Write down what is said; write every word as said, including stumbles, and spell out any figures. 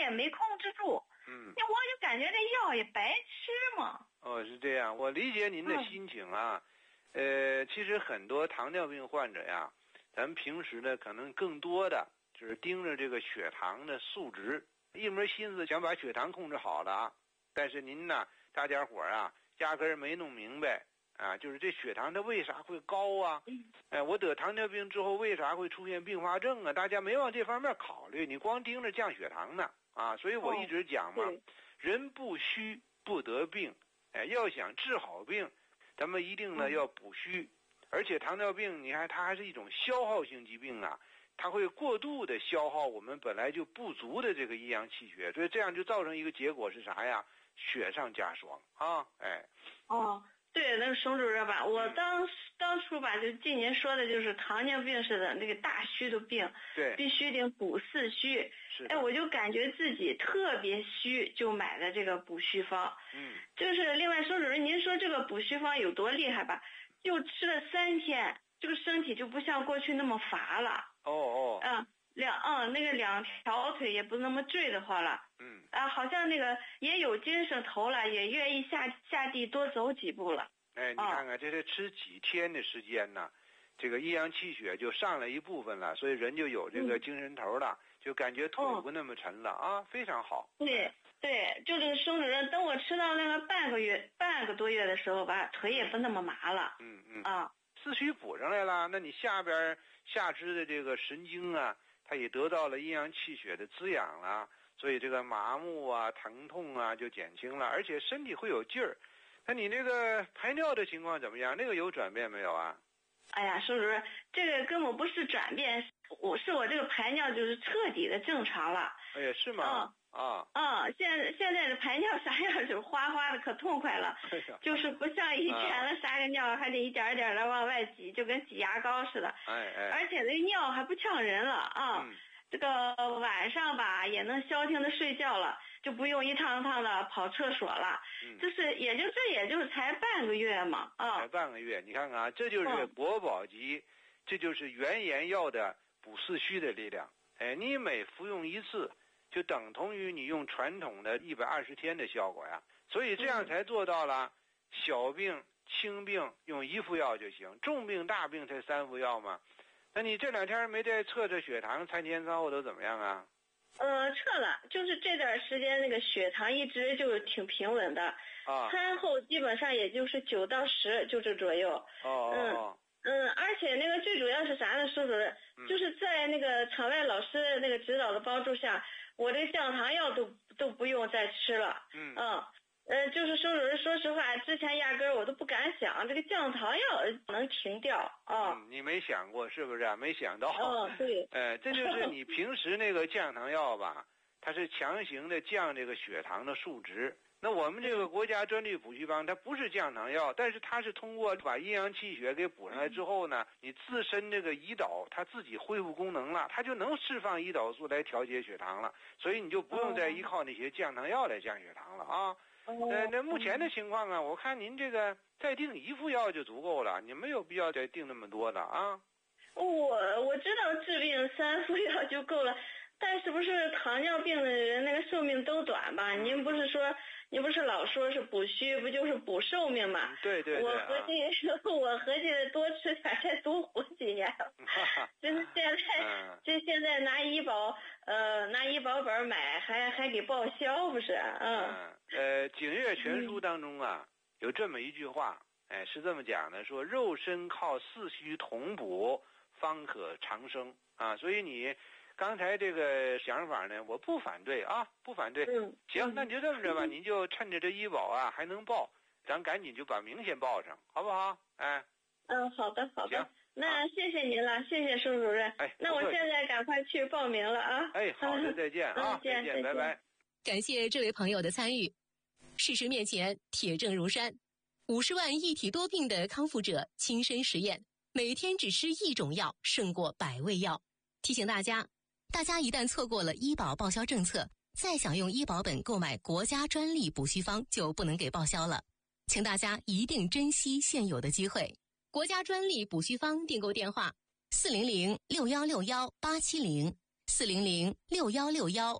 也没控制住。 嗯， 那我就感觉这药也白吃嘛。 哦，是这样，我理解您的心情啊。嗯、呃，其实很多糖尿病患者呀，咱们平时呢可能更多的就是盯着这个血糖的数值，一门心思想把血糖控制好了啊。但是您呢，大家伙啊，压根儿没弄明白啊，就是这血糖它为啥会高啊？哎，我得糖尿病之后为啥会出现并发症啊？大家没往这方面考虑，你光盯着降血糖呢啊！所以我一直讲嘛， 哦、 人不虚不得病，哎，要想治好病，咱们一定呢、嗯、要补虚，而且糖尿病你看它还是一种消耗性疾病啊，它会过度的消耗我们本来就不足的这个阴阳气血，所以这样就造成一个结果是啥呀？雪上加霜啊！哎， 哦，对，那个熊主任吧，我当、嗯、当初吧，就记您说的，就是糖尿病似的那个大虚的病， 对， 必须得补四虚。 是， 哎，我就感觉自己特别虚，就买了这个补虚方。 嗯， 就是另外，熊主任，您说这个补虚方有多厉害吧？就吃了三天，这个身体就不像过去那么乏了。 哦哦。 嗯。两嗯，那个两条腿也不那么坠得慌了， 嗯啊，好像那个也有精神头了，也愿意下下地多走几步了。 哎，你看看，这是吃几天的时间呢，这个阴阳气血就上来一部分了，所以人就有这个精神头了，嗯、就感觉腿不那么沉了、嗯、啊，非常好。 对对，就这个熊主任，等我吃到那个半个月、半个多月的时候吧，腿也不那么麻了。 嗯嗯啊， 四虚补上来了，那你下边下肢的这个神经啊。它也得到了阴阳气血的滋养了，所以这个麻木啊、疼痛啊就减轻了，而且身体会有劲儿。那你那个排尿的情况怎么样？那个有转变没有啊？ 哎呀，叔叔，这个根本不是转变，我是我这个排尿就是彻底的正常了。 哎呀，是吗？ 嗯啊啊、嗯，现现在的排尿啥样就是哗哗的，可痛快了， 哎呀， 就是不像以前了，撒个尿还得一点点的往外挤，就跟挤牙膏似的。 哎哎， 而且这尿还不呛人了啊、 嗯， 这个晚上吧也能消停的睡觉了，就不用一趟趟的跑厕所了。 嗯， 就是也就这也就才半个月嘛啊， 才半个月，你看看啊，这就是国宝级，嗯、这就是原研药的补四虚的力量。哎，你每服用一次。就等同于你用传统的一百二十天的效果呀，所以这样才做到了小病轻病用一副药就行，重病大病才三副药嘛。那你这两天没再测测血糖，餐前餐后都怎么样啊？ 呃，测了，就是这段时间那个血糖一直就挺平稳的啊， 餐后基本上也就是九到十就这左右。 哦哦哦。 嗯，而且那个最主要是啥呢，叔主任，就是在那个场外老师那个指导的帮助下，我这降糖药都都不用再吃了。 嗯嗯，呃，就是叔主任，说实话，之前压根儿我都不敢想这个降糖药能停掉啊、 嗯。你没想过是不是？没想到。 哦，对。 呃，这就是你平时那个降糖药吧，它是强行的降这个血糖的数值。那我们这个国家专利补虚方，它不是降糖药，但是它是通过把阴阳气血给补上来之后呢，你自身这个胰岛它自己恢复功能了，它就能释放胰岛素来调节血糖了，所以你就不用再依靠那些降糖药来降血糖了啊。呃，那目前的情况啊，我看您这个再定一副药就足够了，你没有必要再定那么多的啊。 我我知道治病三副药就够了。但是不是糖尿病的人那个寿命都短吧？ 嗯、 您不是说，您不是老说是补虚，不就是补寿命吗？ 对对对。 我合计，啊、我合计多吃点，再多活几年。就是现在， 嗯、 这现在拿医保，呃，拿医保本买，还还给报销，不是？嗯。 呃，《景岳全书》当中啊，嗯、有这么一句话，哎，是这么讲的：说肉身靠四虚同补，方可长生啊。所以你。刚才这个想法呢，我不反对啊，不反对。 嗯， 行，那你就这么着吧，您就趁着这医保啊还能报，咱赶紧就把名先报上，好不好？哎， 嗯，好的，好的。 行， 那谢谢您了，谢谢孙主任。 哎， 那我现在赶快去报名了啊。 哎，好的，再见啊， 再见， 再见，拜拜。 感谢这位朋友的参与。事实面前，铁证如山，五十万一体多病的康复者亲身实验，每天只吃一种药胜过百味药。提醒大家。大家一旦错过了医保报销政策，再想用医保本购买国家专利补虚方就不能给报销了，请大家一定珍惜现有的机会。国家专利补虚方订购电话：四零零六幺六幺八七零，四零零六幺六幺